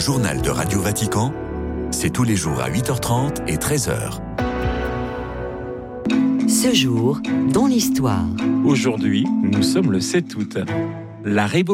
journal de Radio Vatican, c'est tous les jours à 8h30 et 13h. Ce jour, dans l'histoire. Aujourd'hui, nous sommes le 7 août. La révolution